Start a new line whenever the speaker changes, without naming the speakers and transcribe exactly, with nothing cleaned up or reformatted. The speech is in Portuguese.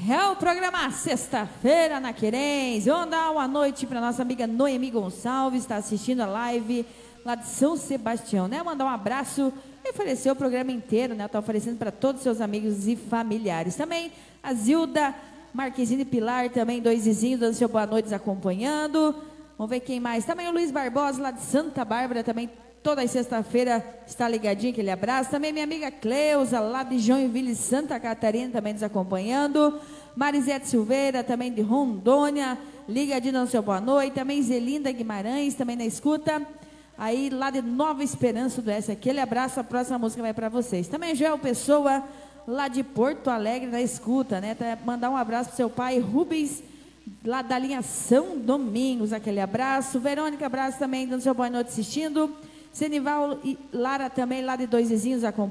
É o programa Sexta-feira na Querência. Vamos dar uma noite para nossa amiga Noemi Gonçalves, está assistindo a live lá de São Sebastião, né? Mandar um abraço e oferecer o programa inteiro, né? Está oferecendo para todos os seus amigos e familiares. Também a Zilda Marquezine Pilar, também dois vizinhos, dando seu boa noite acompanhando. Vamos ver quem mais. Também o Luiz Barbosa, lá de Santa Bárbara, também toda sexta-feira está ligadinho, aquele abraço. Também minha amiga Cleusa, lá de Joinville, Santa Catarina, também nos acompanhando. Marisete Silveira, também de Rondônia, ligadinho no seu boa noite. Também Zelinda Guimarães, também na escuta. Aí lá de Nova Esperança do Oeste, aquele abraço, a próxima música vai para vocês. Também Joel Pessoa, lá de Porto Alegre, na escuta, né? Tá, mandar um abraço para seu pai, Rubens, lá da linha São Domingos, aquele abraço. Verônica, abraço também, dando seu boa noite assistindo. Senival e Lara também, lá de Dois Vizinhos, acompanhando.